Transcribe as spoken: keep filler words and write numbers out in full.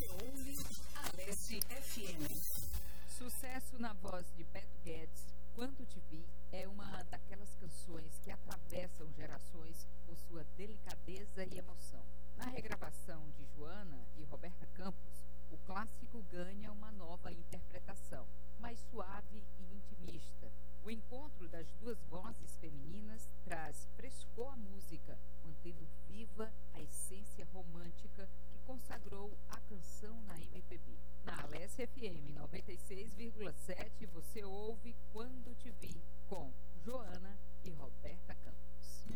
Você ouve Aleste F M. Sucesso na voz de Beto Guedes, Quando Te Vi, é uma daquelas canções que atravessam gerações por sua delicadeza e emoção. Na regravação de Joana e Roberta Campos, o clássico ganha uma nova interpretação, mais suave e intimista. O encontro das duas vozes femininas traz frescor à música, mantendo viva a essência romântica que consagrou a canção na M P B. Na Aleste F M noventa e seis vírgula sete você ouve Quando Te Vi, com Joana e Roberta Campos.